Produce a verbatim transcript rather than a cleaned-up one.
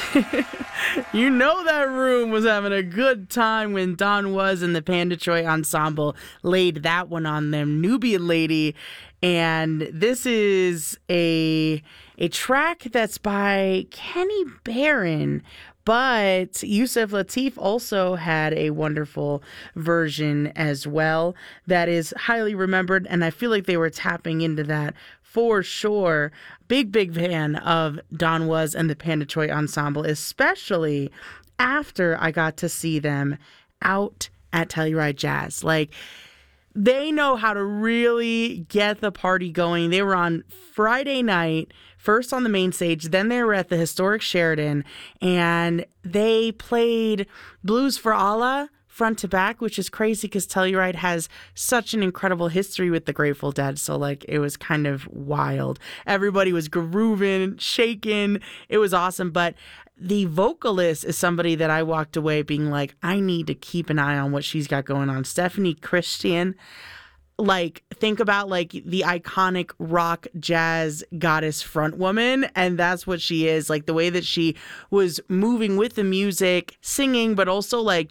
You know that room was having a good time when Don Was and the Panda Troy Ensemble laid that one on them. Nubian Lady. And this is a a track that's by Kenny Barron. But Yusef Lateef also had a wonderful version as well that is highly remembered. And I feel like they were tapping into that for sure. Big, big fan of Don Was and the Panda Troy Ensemble, especially after I got to see them out at Telluride Jazz. Like, they know how to really get the party going. They were on Friday night, first on the main stage, then they were at the historic Sheridan, and they played Blues for Allah front to back, which is crazy because Telluride has such an incredible history with the Grateful Dead. So, like, it was kind of wild. Everybody was grooving, shaking. It was awesome. But the vocalist is somebody that I walked away being like, I need to keep an eye on what she's got going on. Stephanie Christian. Like, think about, like, the iconic rock jazz goddess front woman, and that's what she is. Like, the way that she was moving with the music, singing, but also, like,